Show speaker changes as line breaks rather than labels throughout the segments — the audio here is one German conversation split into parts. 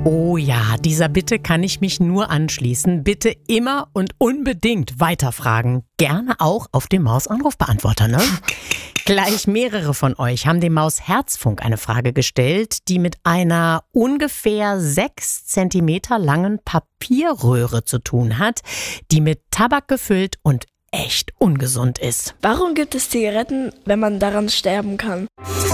Oh ja, dieser Bitte kann ich mich nur anschließen. Bitte immer und unbedingt weiterfragen. Gerne auch auf dem Maus-Anrufbeantworter, ne? Gleich mehrere von euch haben dem Maus-Herzfunk eine Frage gestellt, die mit einer ungefähr 6 Zentimeter langen Papierröhre zu tun hat, die mit Tabak gefüllt und echt ungesund ist.
Warum gibt es Zigaretten, wenn man daran sterben kann?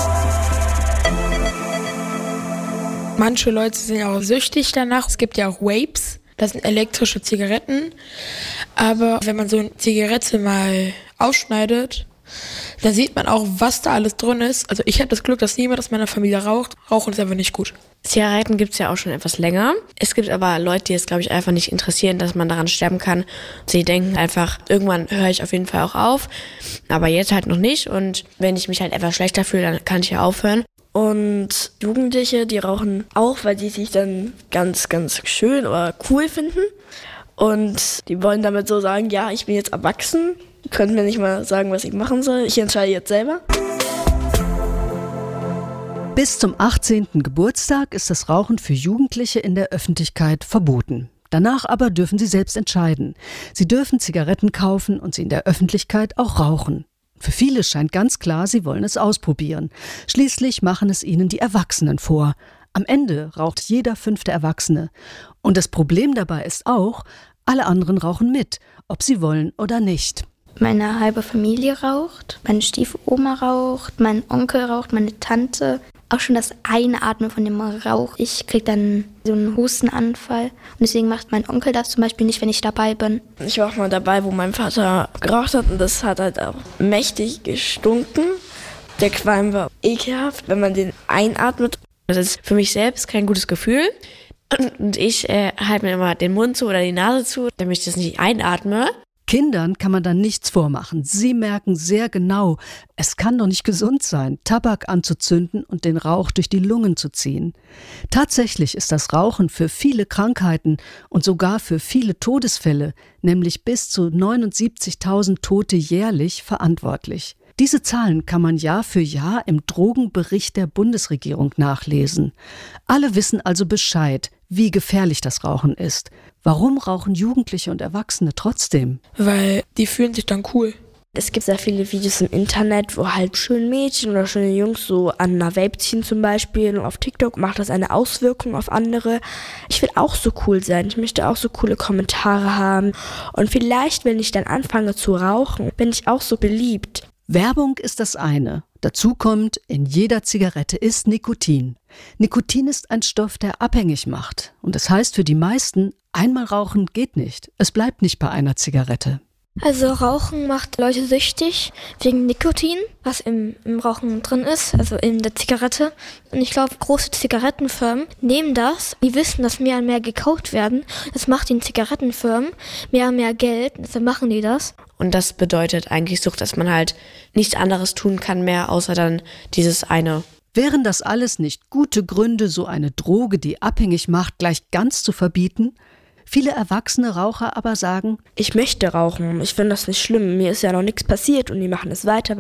Manche Leute sind ja auch süchtig danach. Es gibt ja auch Vapes, das sind elektrische Zigaretten. Aber wenn man so eine Zigarette mal ausschneidet, dann sieht man auch, was da alles drin ist. Also ich habe das Glück, dass niemand aus meiner Familie raucht. Rauchen ist einfach nicht gut.
Zigaretten gibt es ja auch schon etwas länger. Es gibt aber Leute, die es, glaube ich, einfach nicht interessieren, dass man daran sterben kann. Sie denken einfach, irgendwann höre ich auf jeden Fall auch auf. Aber jetzt halt noch nicht. Und wenn ich mich halt etwas schlechter fühle, dann kann ich ja aufhören.
Und Jugendliche, die rauchen auch, weil die sich dann ganz, ganz schön oder cool finden. Und die wollen damit so sagen, ja, ich bin jetzt erwachsen. Die können mir nicht mal sagen, was ich machen soll. Ich entscheide jetzt selber.
Bis zum 18. Geburtstag ist das Rauchen für Jugendliche in der Öffentlichkeit verboten. Danach aber dürfen sie selbst entscheiden. Sie dürfen Zigaretten kaufen und sie in der Öffentlichkeit auch rauchen. Für viele scheint ganz klar, sie wollen es ausprobieren. Schließlich machen es ihnen die Erwachsenen vor. Am Ende raucht jeder 5. Erwachsene. Und das Problem dabei ist auch, alle anderen rauchen mit, ob sie wollen oder nicht.
Meine halbe Familie raucht, meine Stiefoma raucht, mein Onkel raucht, meine Tante. Auch schon das Einatmen von dem Rauch. Ich kriege dann so einen Hustenanfall. Und deswegen macht mein Onkel das zum Beispiel nicht, wenn ich dabei bin.
Ich war auch mal dabei, wo mein Vater geraucht hat. Und das hat halt auch mächtig gestunken. Der Qualm war ekelhaft, wenn man den einatmet.
Das ist für mich selbst kein gutes Gefühl. Und ich halte mir immer den Mund zu oder die Nase zu, damit ich das nicht einatme.
Kindern kann man dann nichts vormachen. Sie merken sehr genau, es kann doch nicht gesund sein, Tabak anzuzünden und den Rauch durch die Lungen zu ziehen. Tatsächlich ist das Rauchen für viele Krankheiten und sogar für viele Todesfälle, nämlich bis zu 79.000 Tote jährlich, verantwortlich. Diese Zahlen kann man Jahr für Jahr im Drogenbericht der Bundesregierung nachlesen. Alle wissen also Bescheid, wie gefährlich das Rauchen ist. Warum rauchen Jugendliche und Erwachsene trotzdem?
Weil die fühlen sich dann cool.
Es gibt sehr viele Videos im Internet, wo halt schöne Mädchen oder schöne Jungs so an einer Vape ziehen zum Beispiel. Und auf TikTok macht das eine Auswirkung auf andere. Ich will auch so cool sein. Ich möchte auch so coole Kommentare haben. Und vielleicht, wenn ich dann anfange zu rauchen, bin ich auch so beliebt.
Werbung ist das eine. Dazu kommt, in jeder Zigarette ist Nikotin. Nikotin ist ein Stoff, der abhängig macht. Und das heißt für die meisten, einmal rauchen geht nicht. Es bleibt nicht bei einer Zigarette.
Also Rauchen macht Leute süchtig wegen Nikotin, was im Rauchen drin ist, also in der Zigarette. Und ich glaube, große Zigarettenfirmen nehmen das, die wissen, dass mehr und mehr gekauft werden. Das macht den Zigarettenfirmen mehr und mehr Geld, deshalb machen die das.
Und das bedeutet eigentlich Sucht, dass man halt nichts anderes tun kann mehr, außer dann dieses eine.
Wären das alles nicht gute Gründe, so eine Droge, die abhängig macht, gleich ganz zu verbieten? Viele erwachsene Raucher aber sagen,
ich möchte rauchen, ich finde das nicht schlimm, mir ist ja noch nichts passiert und die machen es weiter,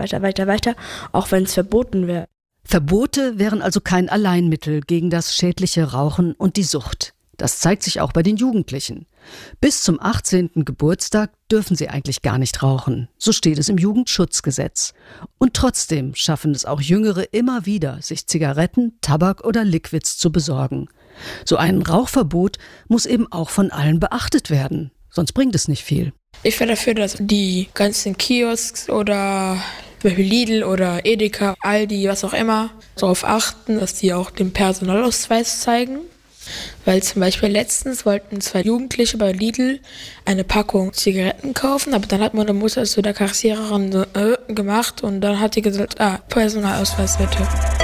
auch wenn es verboten wäre.
Verbote wären also kein Alleinmittel gegen das schädliche Rauchen und die Sucht. Das zeigt sich auch bei den Jugendlichen. Bis zum 18. Geburtstag dürfen sie eigentlich gar nicht rauchen. So steht es im Jugendschutzgesetz. Und trotzdem schaffen es auch Jüngere immer wieder, sich Zigaretten, Tabak oder Liquids zu besorgen. So ein Rauchverbot muss eben auch von allen beachtet werden. Sonst bringt es nicht viel.
Ich wäre dafür, dass die ganzen Kiosks oder zum Beispiel Lidl oder Edeka, Aldi, was auch immer, darauf achten, dass die auch den Personalausweis zeigen. Weil zum Beispiel letztens wollten 2 Jugendliche bei Lidl eine Packung Zigaretten kaufen, aber dann hat meine Mutter es zu der Kassiererin so gemacht und dann hat die gesagt, Personalausweis bitte.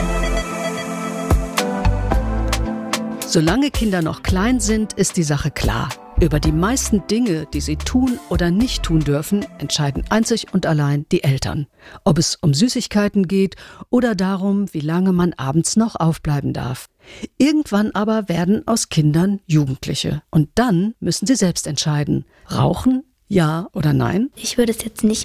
Solange Kinder noch klein sind, ist die Sache klar. Über die meisten Dinge, die sie tun oder nicht tun dürfen, entscheiden einzig und allein die Eltern. Ob es um Süßigkeiten geht oder darum, wie lange man abends noch aufbleiben darf. Irgendwann aber werden aus Kindern Jugendliche. Und dann müssen sie selbst entscheiden. Rauchen, ja oder nein?
Ich würde es jetzt nicht